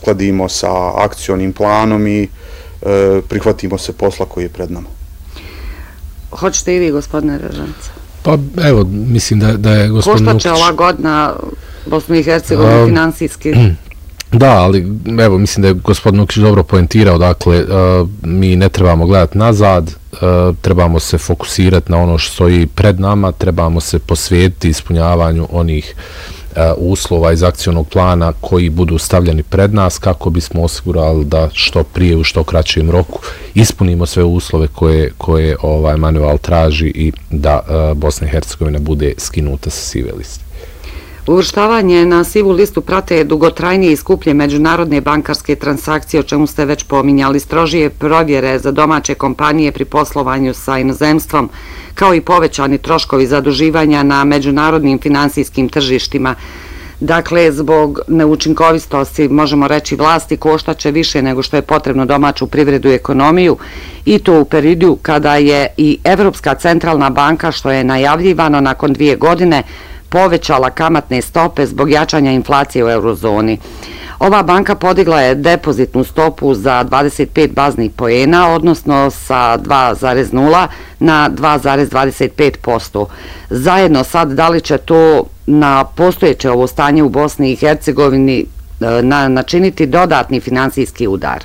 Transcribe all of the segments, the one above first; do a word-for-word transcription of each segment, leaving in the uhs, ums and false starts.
uskladimo sa akcionim planom i prihvatimo se posla koji je pred nama. Hoćete i vi, gospodine Ražanca? Pa evo, mislim da, da je gospodin Nukić... Košta će ova godina Bosnu i Hercegovinu uh, finansijski? Da, ali evo, mislim da je gospodin Nukić dobro poentirao, dakle, uh, mi ne trebamo gledati nazad, uh, trebamo se fokusirati na ono što stoji pred nama, trebamo se posvetiti ispunjavanju onih uslova iz akcionog plana koji budu stavljeni pred nas kako bismo osigurali da što prije u što kraćem roku ispunimo sve uslove koje, koje ovaj manual traži i da uh, Bosna i Hercegovina bude skinuta sa sive liste. Uvrštavanje na sivu listu prate dugotrajnije i skuplje međunarodne bankarske transakcije, o čemu ste već pominjali, strožije provjere za domaće kompanije pri poslovanju sa inozemstvom, kao i povećani troškovi zaduživanja na međunarodnim finansijskim tržištima. Dakle, zbog neučinkovitosti, možemo reći, vlasti koštaće više nego što je potrebno domaću privredu i ekonomiju, i to u periodu kada je i Evropska centralna banka, što je najavljivano nakon dvije godine, povećala kamatne stope zbog jačanja inflacije u eurozoni. Ova banka podigla je depozitnu stopu za dvadeset pet baznih poena, odnosno sa dva zarez nula na dva zarez dvadeset pet posto. Zajedno sad, da li će to na postojeće ovo stanje u Bosni i Hercegovini na, načiniti dodatni finansijski udar?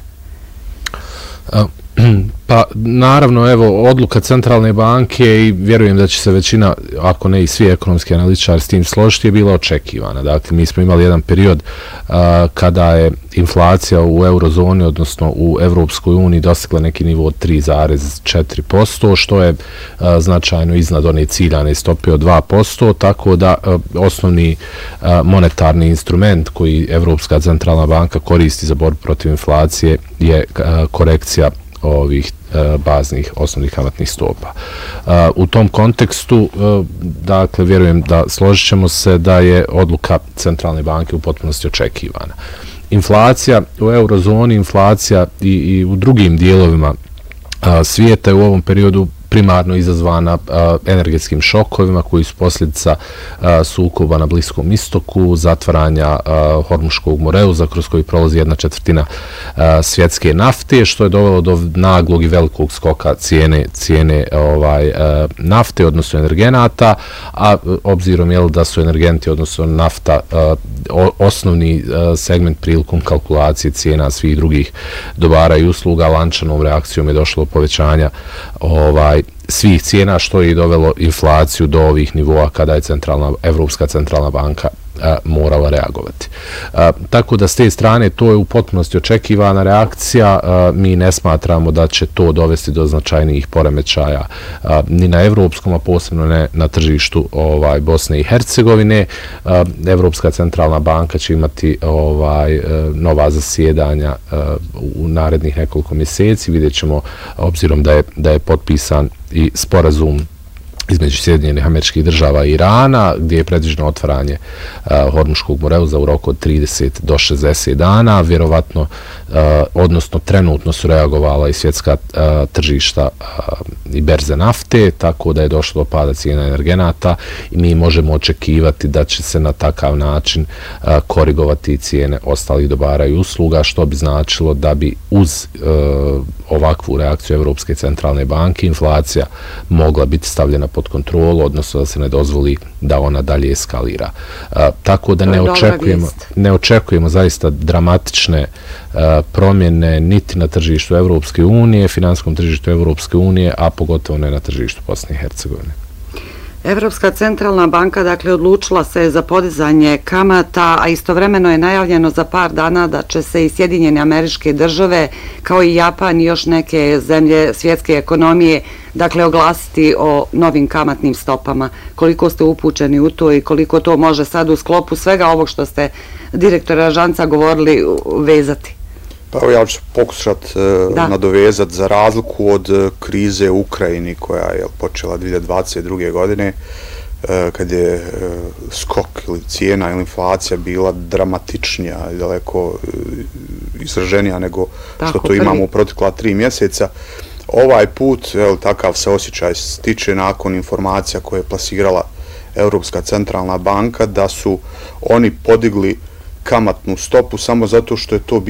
Pa naravno, evo, odluka centralne banke i vjerujem da će se većina, ako ne i svi ekonomski analitičari s tim složiti, je bila očekivana. Dakle, mi smo imali jedan period uh, kada je inflacija u eurozoni, odnosno u Evropskoj uniji, dostigla neki nivo od tri zarez četiri posto, što je uh, značajno iznad one ciljane stope od dva posto, tako da uh, osnovni uh, monetarni instrument koji Evropska centralna banka koristi za borbu protiv inflacije je uh, korekcija ovih uh, baznih osnovnih kamatnih stopa. Uh, u tom kontekstu, uh, dakle, vjerujem da složit ćemo se da je odluka centralne banke u potpunosti očekivana. Inflacija u eurozoni, inflacija i, i u drugim dijelovima uh, svijeta je u ovom periodu primarno izazvana uh, energetskim šokovima koji su posljedica uh, sukoba na Bliskom istoku, zatvaranja uh, Hormuškog moreuza kroz koji prolazi jedna četvrtina uh, svjetske nafte, što je dovelo do naglog i velikog skoka cijene, cijene ovaj, uh, nafte, odnosno energenata, a uh, obzirom je da su energenti, odnosno nafta, uh, o, osnovni uh, segment prilikom kalkulacije cijena svih drugih dobara i usluga, lančanom reakcijom je došlo do povećanja ovaj, svih cijena, što je i dovelo inflaciju do ovih nivoa kada je centralna, Evropska centralna banka a, morala reagovati. A, tako da s te strane to je u potpunosti očekivana reakcija. A, mi ne smatramo da će to dovesti do značajnijih poremećaja a, ni na evropskom, a posebno ne na tržištu ovaj, Bosne i Hercegovine. A, Evropska centralna banka će imati ovaj, a, nova zasjedanja a, u narednih nekoliko mjeseci. Vidjet ćemo, obzirom da je, da je potpisan i sporazum između Sjedinjenih Američkih Država i Irana, gdje je predviđeno otvaranje uh, Hormuškog moreuza u roku od trideset do šezdeset dana, vjerovatno, uh, odnosno trenutno su reagovala i svjetska uh, tržišta uh, i berze nafte, tako da je došlo do pada cijena energenata i mi možemo očekivati da će se na takav način uh, korigovati cijene ostalih dobara i usluga, što bi značilo da bi uz uh, ovakvu reakciju Evropske centralne banke inflacija mogla biti stavljena pod kontrolu, odnosno da se ne dozvoli da ona dalje eskalira. Uh, tako da ne očekujemo, ne očekujemo zaista dramatične uh, promjene niti na tržištu Evropske unije, finanskom tržištu Evropske unije, a pogotovo ne na tržištu Bosne i Hercegovine. Evropska centralna banka, dakle, odlučila se za podizanje kamata, a istovremeno je najavljeno za par dana da će se i Sjedinjene Američke Države, kao i Japan i još neke zemlje svjetske ekonomije, dakle, oglasiti o novim kamatnim stopama. Koliko ste upućeni u to i koliko to može sad u sklopu svega ovog što ste direktora Ražanca govorili vezati? Pa evo, ja ću pokušati uh, nadovezati za razliku od uh, krize u Ukrajini koja je počela dvije hiljade dvadeset druge. godine uh, kad je uh, skok ili cijena ili inflacija bila dramatičnija i daleko uh, izraženija nego Tako, što to prvi. imamo u protekla tri mjeseca. Ovaj put, evo, takav se osjećaj stiče nakon informacija koje je plasirala Europska centralna banka da su oni podigli kamatnu stopu samo zato što je to